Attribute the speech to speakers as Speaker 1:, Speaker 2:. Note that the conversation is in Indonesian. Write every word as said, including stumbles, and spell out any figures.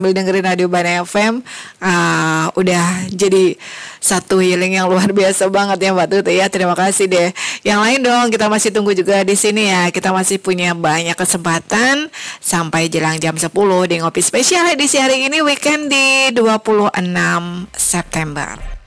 Speaker 1: sambil dengerin Radio Bana F M, uh, udah jadi satu healing yang luar biasa banget ya Mbak Tut ya. Terima kasih deh. Yang lain dong, kita masih tunggu juga di sini ya. Kita masih punya banyak kesempatan sampai jelang jam sepuluh di Ngopi Spesial edisi hari ini weekend di dua puluh enam September.